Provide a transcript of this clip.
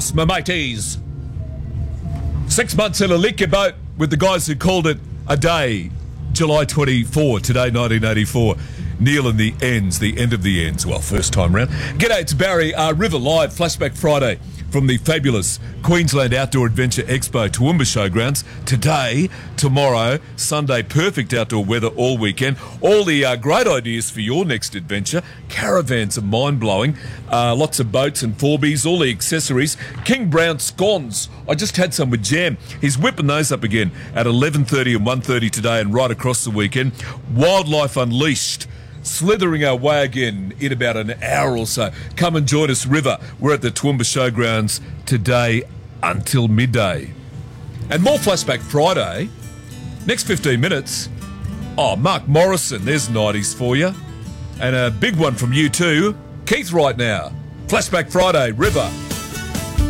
Yes, my mateys. 6 months in a liquor boat with the guys who called it a day. July 24, today 1984. Neil and the Ends, the end of the ends. Well, first time round. G'day, it's Barry. River Live, Flashback Friday from the fabulous Queensland Outdoor Adventure Expo, Toowoomba Showgrounds. Today, tomorrow, Sunday, perfect outdoor weather all weekend. All the great ideas for your next adventure. Caravans are mind-blowing. Lots of boats and 4Bs, all the accessories. King Brown scones. I just had some with jam. He's whipping those up again at 11:30 and 1:30 today and right across the weekend. Wildlife Unleashed. Slithering our way again in about an hour or so. Come and join us, River. We're at the Toowoomba Showgrounds today until midday. And more Flashback Friday. Next 15 minutes. Oh, Mark Morrison, there's 90s for you. And a big one from you too. Keith right now. Flashback Friday, River.